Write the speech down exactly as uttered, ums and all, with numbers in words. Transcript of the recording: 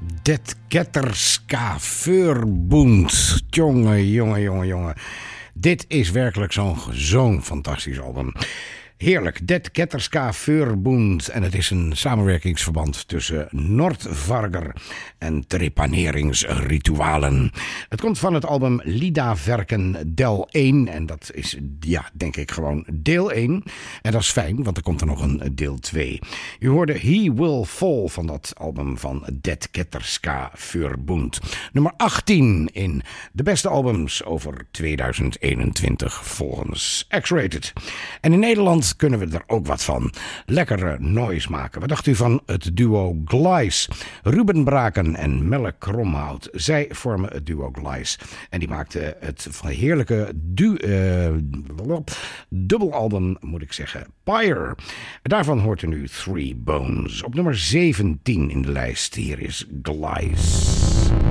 Det Ketterska Verbund. Jongen, jongen, jongen, jongen. Dit is werkelijk zo'n, zo'n fantastisch album. Heerlijk, Det Ketterska Verbund. En het is een samenwerkingsverband tussen Noordvarger en trepaneringsritualen. Het komt van het album Lidaverken Del één. En dat is, ja, denk ik gewoon deel één. En dat is fijn, want er komt er nog een deel twee. U hoorde He Will Fall van dat album van Det Ketterska Verbund. Nummer achttien in de beste albums over tweeduizend eenentwintig volgens X-Rated. En in Nederland kunnen we er ook wat van. Lekkere noise maken. Wat dacht u van het duo Glice? Ruben Braken en Melle Kromhout. Zij vormen het duo Glice. En die maakten het heerlijke du- uh, dubbelalbum, moet ik zeggen, Pyre. Daarvan hoort u nu Three Bones. Op nummer zeventien in de lijst. Hier is Glice.